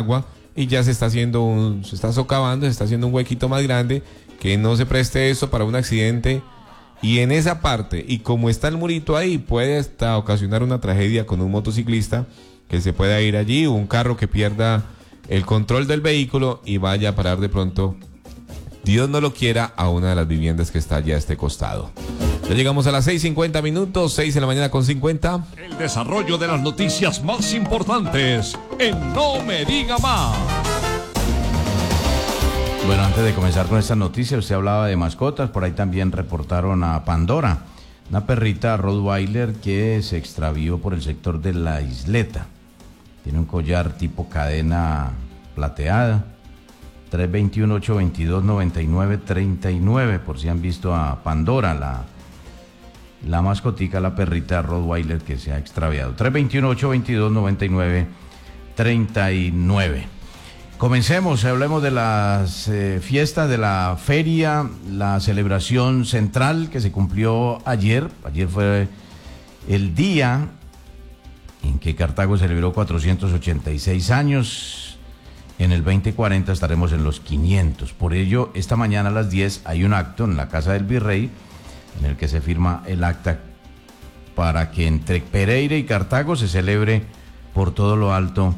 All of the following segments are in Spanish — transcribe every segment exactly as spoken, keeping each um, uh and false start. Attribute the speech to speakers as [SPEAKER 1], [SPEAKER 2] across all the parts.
[SPEAKER 1] agua y ya se está haciendo un, se está socavando, se está haciendo un huequito más grande, que no se preste eso para un accidente. Y en esa parte, y como está el murito ahí, puede hasta ocasionar una tragedia con un motociclista que se pueda ir allí, o un carro que pierda el control del vehículo y vaya a parar de pronto, Dios no lo quiera, a una de las viviendas que está allá a este costado. Ya llegamos a las seis cincuenta minutos, seis de la mañana con cincuenta.
[SPEAKER 2] El desarrollo de las noticias más importantes en No Me Diga Más.
[SPEAKER 3] Bueno, antes de comenzar con esta noticia, usted hablaba de mascotas, por ahí también reportaron a Pandora, una perrita Rottweiler que se extravió por el sector de la Isleta. Tiene un collar tipo cadena plateada. tres dos uno, ocho dos dos, nueve nueve tres nueve, por si han visto a Pandora, la, la mascotica, la perrita Rottweiler que se ha extraviado. tres dos uno, ocho dos dos, nueve nueve tres nueve. Comencemos, hablemos de las eh, fiestas de la feria, la celebración central que se cumplió ayer. Ayer fue el día en que Cartago celebró cuatrocientos ochenta y seis años. En el veinte cuarenta estaremos en los quinientos. Por ello, esta mañana a las diez hay un acto en la Casa del Virrey en el que se firma el acta para que entre Pereira y Cartago se celebre por todo lo alto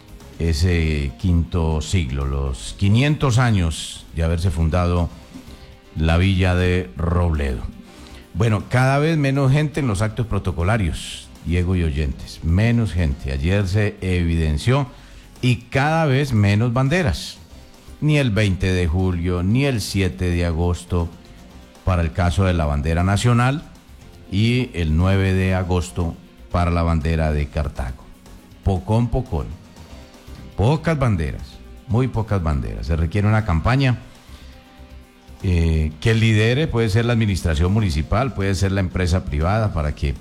[SPEAKER 3] ese quinto siglo, los quinientos años de haberse fundado la villa de Robledo. Bueno, cada vez menos gente en los actos protocolarios, Diego y oyentes, menos gente. Ayer se evidenció, y cada vez menos banderas. Ni el veinte de julio, ni el siete de agosto para el caso de la bandera nacional, y el nueve de agosto para la bandera de Cartago. Pocón, pocón. Pocas banderas, muy pocas banderas. Se requiere una campaña eh, que lidere, puede ser la administración municipal, puede ser la empresa privada, para que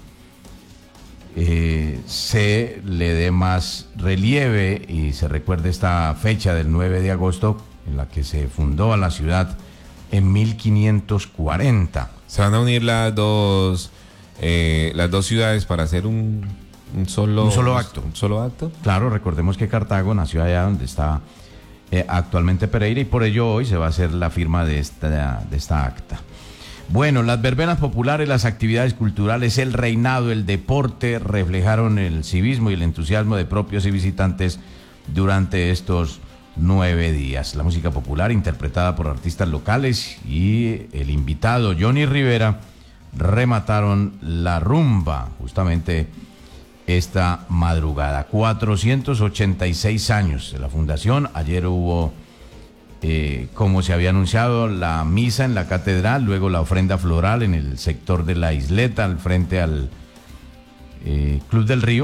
[SPEAKER 3] eh, se le dé más relieve y se recuerde esta fecha del nueve de agosto en la que se fundó a la ciudad en mil quinientos cuarenta.
[SPEAKER 1] Se van a unir las dos, eh, las dos ciudades para hacer un... Un solo,
[SPEAKER 3] un solo acto.
[SPEAKER 1] Un solo acto.
[SPEAKER 3] Claro, recordemos que Cartago nació allá donde está eh, actualmente Pereira, y por ello hoy se va a hacer la firma de esta, de esta acta. Bueno, las verbenas populares, las actividades culturales, el reinado, el deporte reflejaron el civismo y el entusiasmo de propios y visitantes durante estos nueve días. La música popular interpretada por artistas locales y el invitado Johnny Rivera remataron la rumba justamente esta madrugada. Cuatrocientos ochenta y seis años de la fundación. Ayer hubo, eh, como se había anunciado, la misa en la catedral, luego la ofrenda floral en el sector de la Isleta, al frente al eh, Club del Río,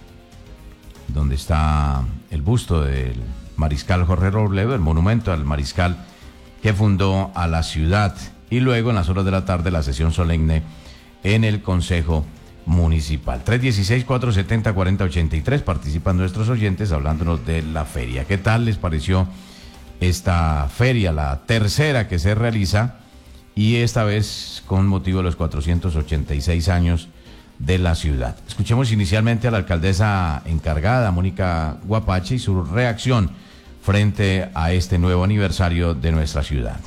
[SPEAKER 3] donde está el busto del mariscal Jorge Robledo, el monumento al mariscal que fundó a la ciudad. Y luego, en las horas de la tarde, la sesión solemne en el Consejo Municipal. tres uno seis, cuatro siete cero, cuatro cero ocho tres. Participan nuestros oyentes hablándonos de la feria. ¿Qué tal les pareció esta feria, la tercera que se realiza, y esta vez con motivo de los cuatrocientos ochenta y seis años de la ciudad? Escuchemos inicialmente a la alcaldesa encargada, Mónica Guapache, y su reacción frente a este nuevo aniversario de nuestra ciudad.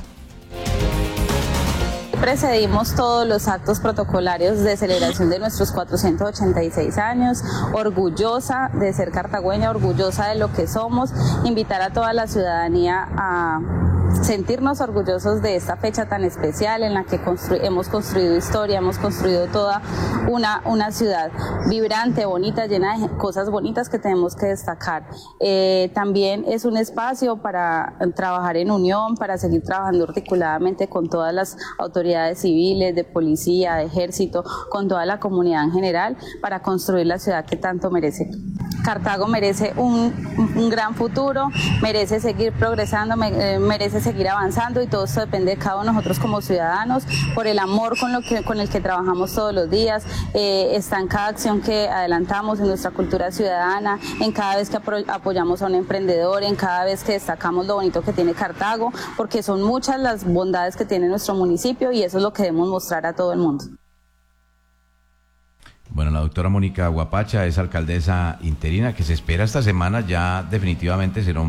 [SPEAKER 4] Precedimos todos los actos protocolarios de celebración de nuestros cuatrocientos ochenta y seis años, orgullosa de ser cartagüeña, orgullosa de lo que somos, invitar a toda la ciudadanía a sentirnos orgullosos de esta fecha tan especial en la que constru- hemos construido historia, hemos construido toda una, una ciudad vibrante, bonita, llena de cosas bonitas que tenemos que destacar. Eh, también es un espacio para trabajar en unión, para seguir trabajando articuladamente con todas las autoridades civiles, de policía, de ejército, con toda la comunidad en general, para construir la ciudad que tanto merece. Cartago merece un, un gran futuro, merece seguir progresando, me, merece seguir avanzando, y todo esto depende de cada uno de nosotros como ciudadanos, por el amor con, lo que, con el que trabajamos todos los días, eh, está en cada acción que adelantamos, en nuestra cultura ciudadana, en cada vez que apro- apoyamos a un emprendedor, en cada vez que destacamos lo bonito que tiene Cartago, porque son muchas las bondades que tiene nuestro municipio, y eso es lo que debemos mostrar a todo el mundo.
[SPEAKER 3] Bueno, la doctora Mónica Guapacha es alcaldesa interina, que se espera esta semana ya definitivamente será un